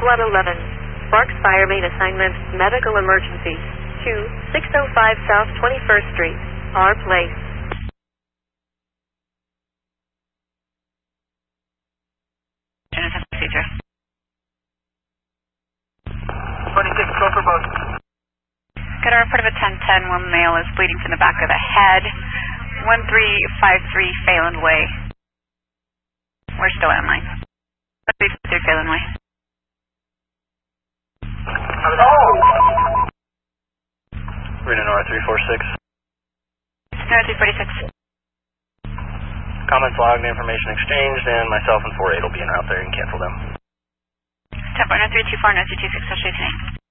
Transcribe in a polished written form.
Blood 11. Sparks Fire Main Assignment, Medical Emergency. 2605 South 21st Street. R Place. Genesis procedure. 26, go for both. Got a report of a 1010. One male is bleeding from the back of the head. 1353 Phelan Way. We're still on line. 1353 Phelan Way. Reno Nora 346. Nora 346. Comments logged, information exchanged, and myself and 48 will be en route there. You can cancel them. 10.0324, no 226, especially tonight.